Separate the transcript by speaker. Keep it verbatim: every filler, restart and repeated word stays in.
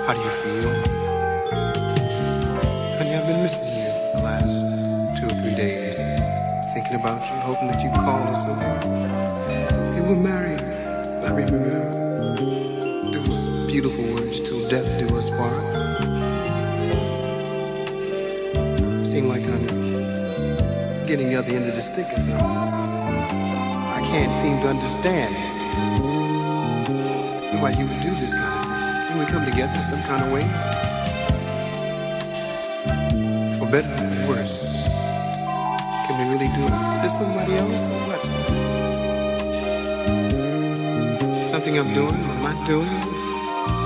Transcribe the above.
Speaker 1: How do you feel? Honey, I've been missing you the last two or three days. Thinking about you, hoping that you'd call or something. Hey, we're married. I remember those beautiful words, till death do us part. Seem like I'm getting the other end of the stick or something. I can't seem to understand why you would do this kind of thing. Can we come together some kind of way? For better or for worse? Can we really do it? Is this somebody else or what? Something I'm doing or not doing?